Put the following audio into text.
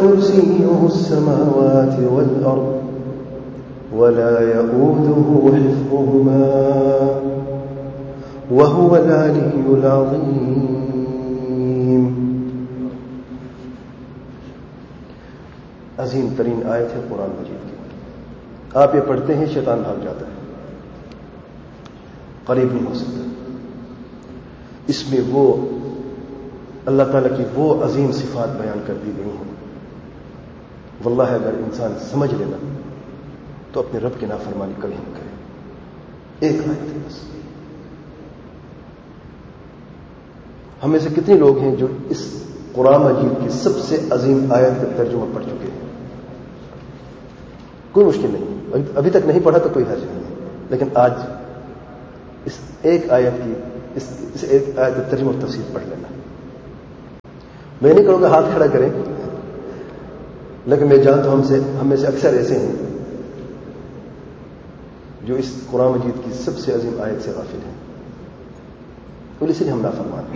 كرسيه السماوات والأرض ولا يؤوده حفظهما وهو العلي العظيم. عظیم ترین آیت ہے قرآن مجید کی. آپ یہ پڑھتے ہیں شیطان بھاگ جاتا ہے, قریب نہیں ہو سکتا. اس میں وہ اللہ تعالیٰ کی وہ عظیم صفات بیان کر دی گئی ہیں. واللہ اگر انسان سمجھ لینا تو اپنے رب کی نافرمانی کبھی نہیں کرے. ایک آیت ہے بس. ہم میں سے کتنے لوگ ہیں جو اس قرآن مجید کی سب سے عظیم آیت کا ترجمہ پڑھ چکے ہیں؟ کوئی مشکل نہیں. ابھی تک نہیں پڑھا تو کوئی حرج نہیں, لیکن آج اس ایک آیت کی اس ایک آیت کا ترجمہ اور تفسیر پڑھ لینا. میں نہیں کہوں گا ہاتھ کھڑا کریں, لیکن میں جانتا ہوں ہم میں سے اکثر ایسے ہیں جو اس قرآن مجید کی سب سے عظیم آیت سے غافل ہیں, اور اس لیے ہم نافرمان ہیں.